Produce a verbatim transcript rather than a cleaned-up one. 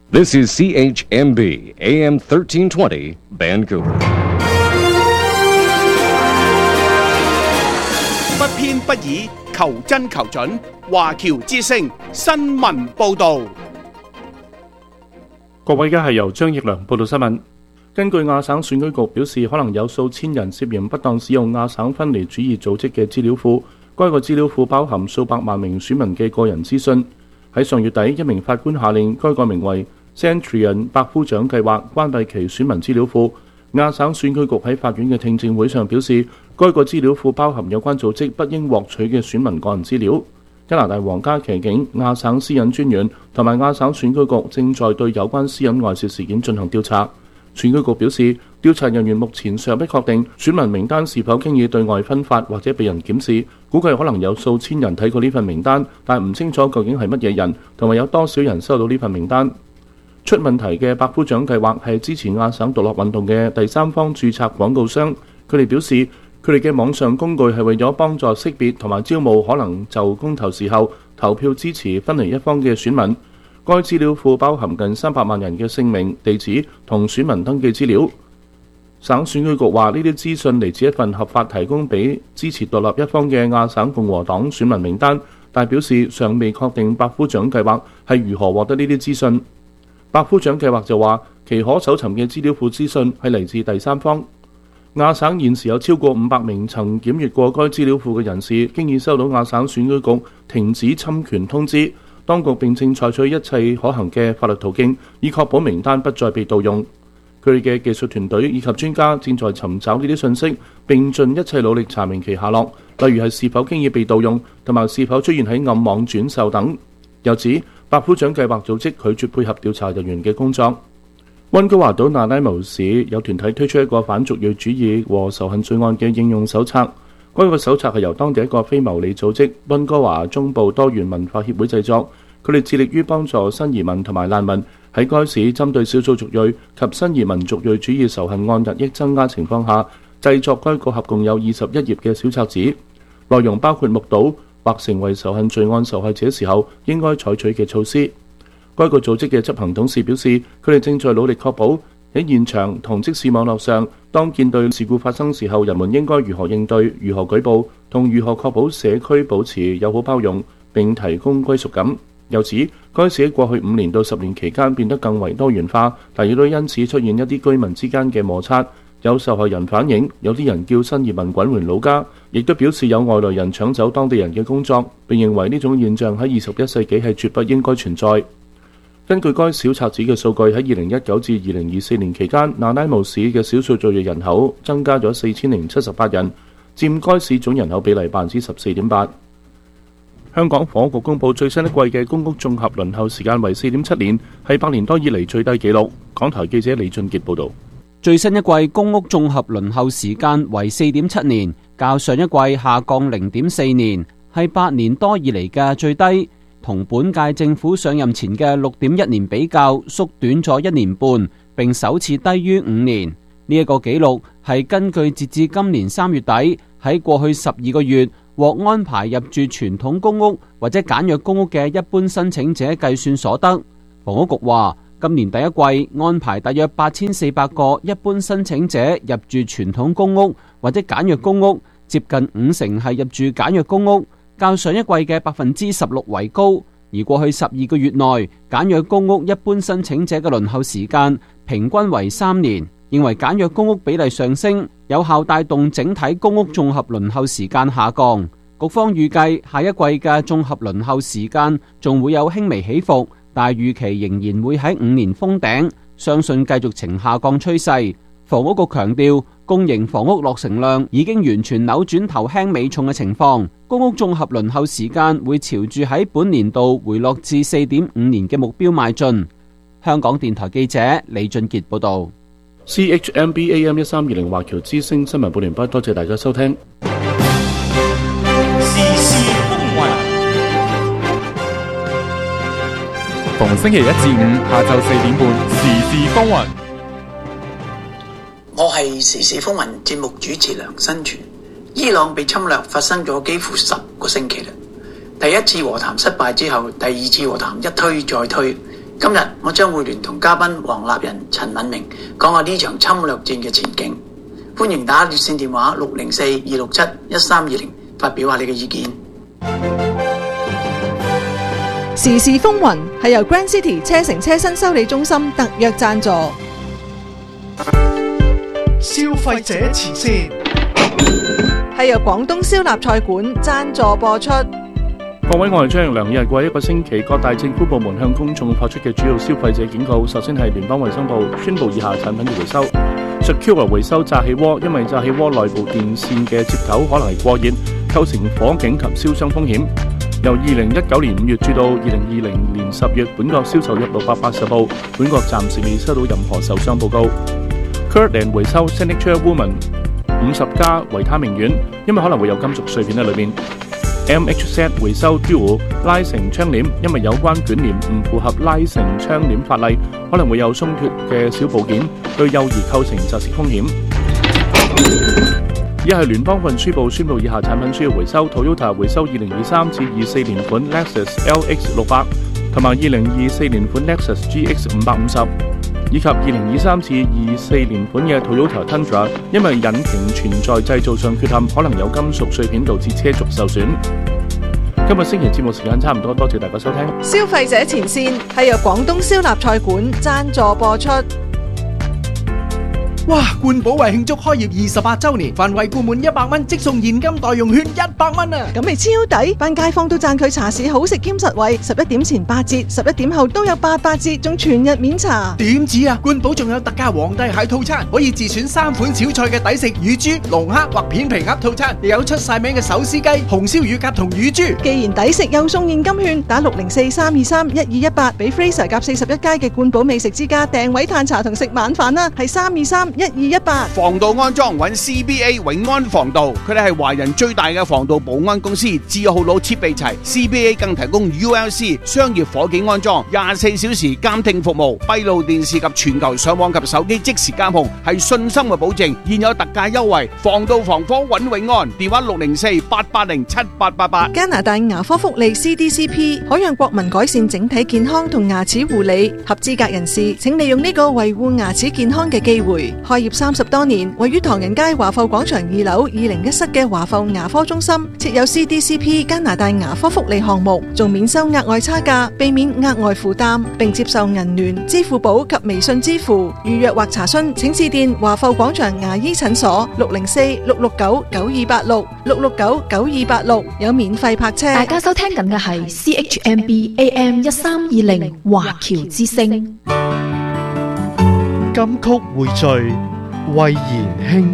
This is C H M B, A M thirteen twenty, Vancouver. 不偏不倚，求真求準。華僑之聲新聞報導。 各位，而家係由張奕良報道新聞。根據亞省選舉局表示，可能有數千人涉嫌不當使用亞省分離主義組織嘅資料庫。該個資料庫包含數百萬名選民嘅個人資訊。喺上月底，一名法官下令該個名為 Centurion 百夫長計劃關閉其選民資料庫。亞省選舉局喺法院嘅聽證會上表示，該個資料庫包含有關組織不應獲取嘅選民個人資料。加拿大皇家騎警、亞省私隱專員同埋亞省選舉局正在對有關私隱外泄事件進行調查。選舉局表示，調查人員目前尚不確定選民名單是否經已對外分發或者被人檢視，估計可能有數千人睇過呢份名單，但唔清楚究竟係乜嘢人，同埋有多少人收到呢份名單。出問題嘅百夫長計劃係支持亞省獨立運動嘅第三方註冊廣告商，佢哋表示，佢哋嘅網上工具係為咗幫助識別同埋招募可能就公投時候投票支持分離一方嘅選民。該資料庫包含近三百萬人嘅姓名、地址同選民登記資料。省選舉局話呢啲資訊嚟自一份合法提供俾支持獨立一方嘅亞省共和黨選民名單，但表示尚未確定百夫長計劃係如何獲得呢啲資訊。百夫長計劃就話其可搜尋嘅資料庫資訊係嚟自第三方。亞省現時有超過五百名曾檢閱過該資料庫嘅人士，經已收到亞省選舉局停止侵權通知。當局並正採取一切可行嘅法律途徑，以確保名單不再被盜用。佢哋嘅技術團隊以及專家正在尋找呢啲信息，並盡一切努力查明其下落，例如係是否經已被盜用，同埋是否出現喺暗網轉售等。又指百夫長計劃組織拒絕配合調查人員嘅工作。溫哥華島納拉姆市有團體推出一個反族裔主義和仇恨罪案嘅應用手冊。該個手冊係由當地一個非牟利組織溫哥華中部多元文化協會製作，佢哋致力於幫助新移民同埋難民喺該市針對少數族裔及新移民族裔主義仇恨案日益增加情況下，製作該個合共有二十一頁嘅小冊子，內容包括目睹或成為仇恨罪案受害者時候應該採取嘅措施。該個組織嘅執行董事表示，佢哋正在努力確保喺現場同即時網絡上，當見對事故發生時候，人們應該如何應對、如何舉報，同如何確保社區保持友好包容並提供歸屬感。又指該市喺過去五年到十年期間變得更為多元化，但亦都因此出現一啲居民之間嘅摩擦。有受害人反映，有啲人叫新移民滾回老家，亦都表示有外來人搶走當地人嘅工作，並認為呢種現象喺二十一世紀係絕不應該存在。根據該小冊子嘅數據，喺二零一九至二零二四年期間，納拉姆市嘅少數族裔人口增加咗四千零七十八人，佔該市總人口比例百分之十四點八。香港房屋局公布最新一季嘅公屋綜合輪候時間為四點七年，係百年多以嚟最低紀錄。港台記者李俊傑報導。 最新一季公屋綜合輪候時間為四點七年，較上一季下降零點四年，係八年多以嚟嘅最低。同本屆政府上任前嘅六點一年比較，縮短咗一年半，並首次低於五年。呢一個紀錄係根據截至今年三月底喺過去十二個月獲安排入住傳統公屋或者簡約公屋嘅一般申請者計算所得。房屋局話，今年第一季安排大約八千四百個一般申請者入住傳統公屋或者簡約公屋，接近五成係入住簡約公屋，較上一季嘅百分之十六為高。而過去十二個月內，簡約公屋一般申請者嘅輪候時間平均為三年，認為簡約公屋比例上升，有效帶動整體公屋綜合輪候時間下降。局方預計下一季嘅綜合輪候時間仲會有輕微起伏，但預期仍然會喺五年封頂，相信繼續呈下降趨勢。房屋局強調，公營房屋落成量已經完全扭轉頭輕尾重嘅情況，公屋綜合輪候時間會朝住喺本年度回落至四點五年嘅目標邁進。香港電台記者李俊傑報導。 C H M B A M 一三二零華僑之聲新聞報完畢，多謝大家收聽。 時事風雲，逢星期一至五下晝四點半，時事風雲。 我係時事風雲節目主持梁新全。伊朗被侵略發生咗幾乎十個星期啦。第一次和談失敗之後，第二次和談一推再推， 今日我將會聯同嘉賓黃立仁、陳敏明講下呢場侵略戰嘅前景。歡迎打熱線電話六零四二六七一三二零發表下你嘅意見。 時事風雲係由 Grand City 車城車身修理中心特約贊助。 消費者前線係由廣東燒臘菜館贊助播出。 各位，我係張奕良。日過一個星期，各大政府部門向公眾發出嘅主要消費者警告。首先係聯邦衛生部宣布以下產品要回收。Secure 回收炸氣鍋，因為炸氣鍋內部電線嘅接頭可能係過熱，構成火警及燒傷風險。由二零一九年五月至到二零二零年十月，本國銷售約六百八十部，本國暫時未收到任何受傷報告。Kirkland 回收 Signature Woman 五十加維他命丸，因為可能會有金屬碎片喺裏面。M H Z 回收 Dual 拉繩窗簾，因為有關捲簾唔符合拉繩窗簾法例，可能會有鬆脱嘅小部件，對幼兒構成窒息風險。一係聯邦運輸部宣布以下產品需要回收 ：Toyota 回收二零二三至二四年款 Lexus L X 六百，同埋二零二四年款 Lexus G X 五百五十，以及二零二三至二四年款嘅 Toyota Tundra， 因為引擎存在製造上缺陷，可能有金屬碎片導致車軸受損。今日星期節目時間差唔多，多謝大家收聽。 消費者前線係由廣東燒臘菜館贊助播出。 哇！冠寶為慶祝開業二十八週年，凡惠顧滿一百蚊即送現金代用券一百蚊啊！ 咁咪超抵，班街坊都讚佢茶市好食兼實惠，十一點前八折，十一點後都有八八折，仲全日免茶。 點止啊！冠寶仲有特價皇帝蟹套餐，可以自選三款小菜嘅抵食乳豬、龍蝦或片皮鴨套餐，亦有出晒名嘅手撕雞、紅燒乳鴿同乳豬。 既然抵食又送現金券，打六零四三二三一二一八，俾 Fraser 夾四十一街嘅冠寶美食之家訂位嘆茶同食晚飯啦，係三二三一二一八。 防盜安裝揾 C B A 永安防盜，佢哋係華人最大嘅防盜保安公司，字號佬設備齊。C B A 更提供 U L C 商業火警安裝，廿四小時監聽服務，閉路電視及全球上網及手機即時監控，係信心嘅保證。現有特價優惠，防盜防火揾永安，電話六零四八八零七八八八。 加拿大牙科福利 C D C P 可讓國民改善整體健康同牙齒護理，合資格人士請利用呢個維護牙齒健康嘅機會。開業三十多年，位於唐人街華埠廣場二樓二零一室嘅華埠牙科中心，設有 C D C P 加拿大牙科福利項目，仲免收額外差價，避免額外負擔，並接受銀聯、支付寶及微信支付。預約或查詢，請致電華埠廣場牙醫診所六零四六六九九二八六六六九九二八六，有免費泊車。 大家收聽緊嘅係 C H M B A M 一三二零華僑之聲。 金曲匯聚，蔚然輕